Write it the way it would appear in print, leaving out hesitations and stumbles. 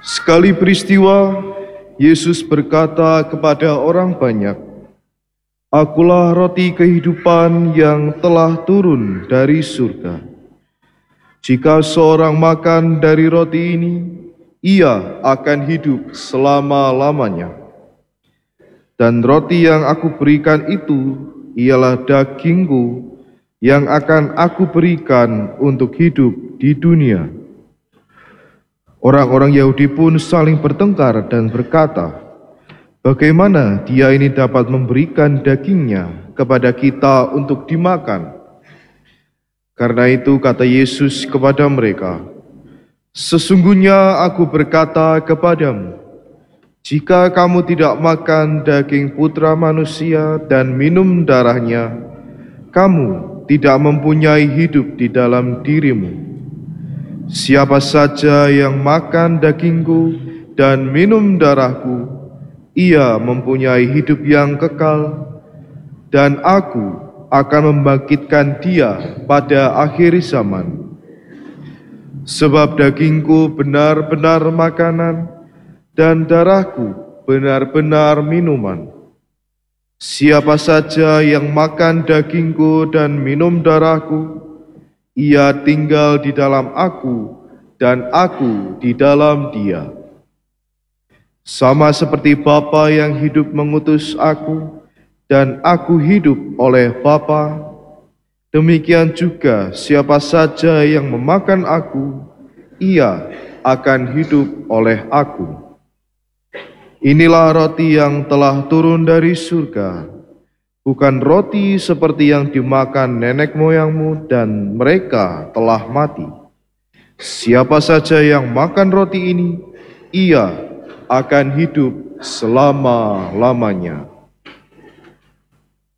Sekali peristiwa, Yesus berkata kepada orang banyak, "Akulah roti kehidupan yang telah turun dari surga. Jika seorang makan dari roti ini, ia akan hidup selama-lamanya. Dan roti yang aku berikan itu ialah dagingku yang akan aku berikan untuk hidup di dunia." Orang-orang Yahudi pun saling bertengkar dan berkata, "Bagaimana dia ini dapat memberikan dagingnya kepada kita untuk dimakan?" Karena itu kata Yesus kepada mereka, "Sesungguhnya aku berkata kepadamu, jika kamu tidak makan daging Putra Manusia dan minum darahnya, kamu tidak mempunyai hidup di dalam dirimu. Siapa saja yang makan dagingku dan minum darahku, ia mempunyai hidup yang kekal, dan aku akan membangkitkan dia pada akhir zaman. Sebab dagingku benar-benar makanan, dan darahku benar-benar minuman. Siapa saja yang makan dagingku dan minum darahku, ia tinggal di dalam aku, dan aku di dalam dia. Sama seperti Bapa yang hidup mengutus aku, dan aku hidup oleh Bapa, demikian juga siapa saja yang memakan aku, ia akan hidup oleh aku. Inilah roti yang telah turun dari surga, bukan roti seperti yang dimakan nenek moyangmu dan mereka telah mati. Siapa saja yang makan roti ini, ia akan hidup selama-lamanya."